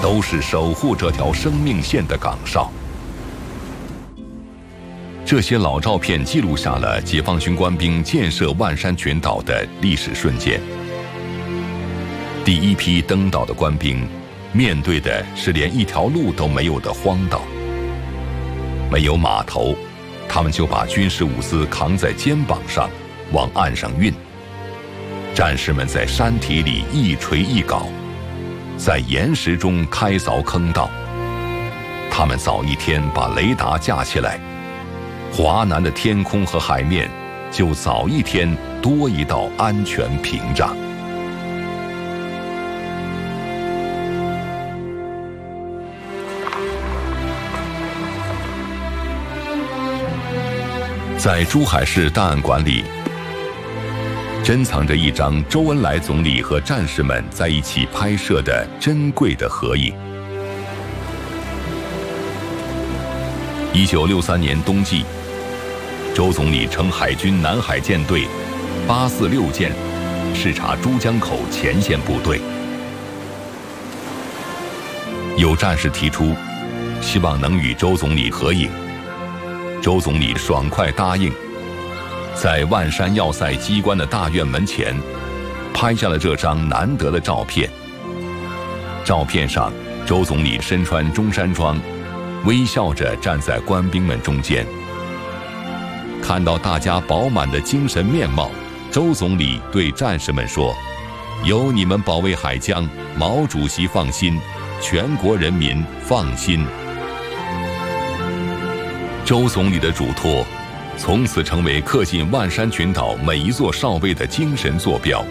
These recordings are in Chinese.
都是守护这条生命线的岗哨。这些老照片记录下了解放军官兵建设万山群岛的历史瞬间。第一批登岛的官兵，面对的是连一条路都没有的荒岛。没有码头，他们就把军事物资扛在肩膀上，往岸上运。战士们在山体里一锤一镐，在岩石中开凿坑道。他们早一天把雷达架起来，华南的天空和海面就早一天多一道安全屏障。在珠海市档案馆里，珍藏着一张周恩来总理和战士们在一起拍摄的珍贵的合影。1963年冬季，周总理乘海军南海舰队846舰视察珠江口前线部队。有战士提出，希望能与周总理合影。周总理爽快答应，在万山要塞机关的大院门前，拍下了这张难得的照片。照片上，周总理身穿中山装，微笑着站在官兵们中间。看到大家饱满的精神面貌，周总理对战士们说：“有你们保卫海疆，毛主席放心，全国人民放心。”周总理的嘱托，从此成为恪尽万山群岛每一座哨位的精神坐标。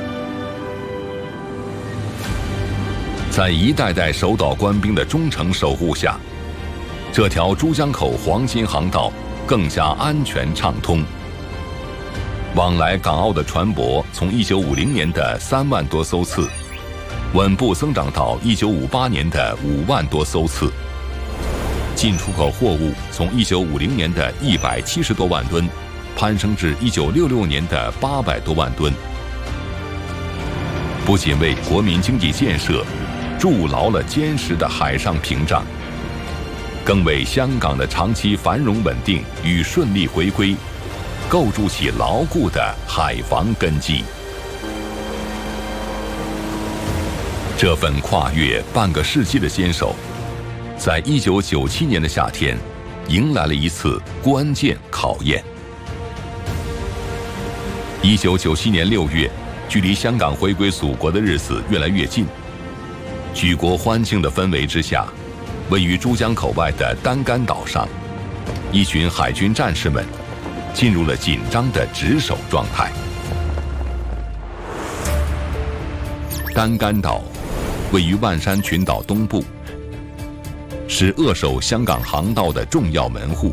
在一代代守岛官兵的忠诚守护下，这条珠江口黄金航道更加安全畅通。往来港澳的船舶从1950年的3万多艘次，稳步增长到1958年的5万多艘次。进出口货物从1950年的170多万吨，攀升至1966年的800多万吨。不仅为国民经济建设筑牢了坚实的海上屏障，更为香港的长期繁荣稳定与顺利回归构筑起牢固的海防根基。这份跨越半个世纪的坚守，在1997年的夏天，迎来了一次关键考验。1997年6月，距离香港回归祖国的日子越来越近。举国欢庆的氛围之下，位于珠江口外的丹干岛上，一群海军战士们进入了紧张的值守状态。丹干岛位于万山群岛东部，是扼守香港航道的重要门户。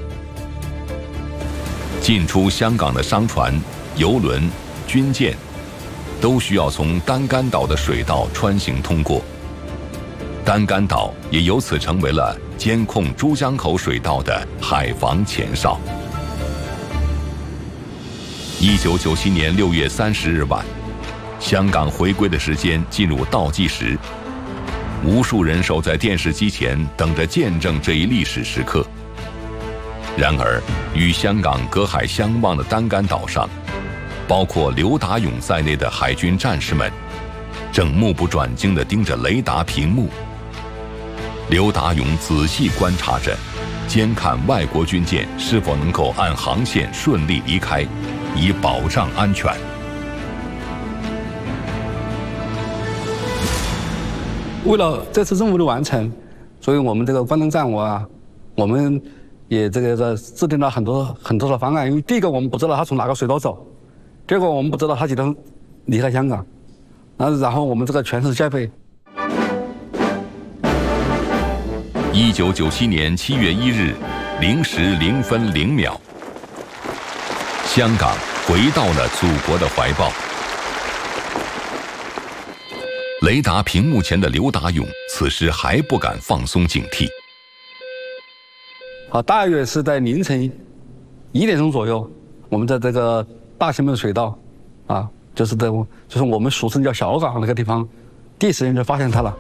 进出香港的商船、邮轮、军舰，都需要从丹干岛的水道穿行通过。丹干岛也由此成为了监控珠江口水道的海防前哨。1997年6月30日晚，香港回归的时间进入倒计时。无数人守在电视机前，等着见证这一历史时刻。然而，与香港隔海相望的丹干岛上，包括刘达勇在内的海军战士们，正目不转睛地盯着雷达屏幕。刘达勇仔细观察着，监看外国军舰是否能够按航线顺利离开，以保障安全。 为了这次任务的完成，所以我们这个关东战我们也制定了很多的方案。因为第一个我们不知道他从哪个水道走，第二个我们不知道他几天离开香港，然后我们这个全是戒备。 1997年7月1日0时0分0秒，香港回到了祖国的怀抱。雷达屏幕前的刘达勇此时还不敢放松警惕。 大约是在凌晨1点钟左右，我们在这个大西门水道，就是我们俗称叫小港那个地方，第一时间就发现他了。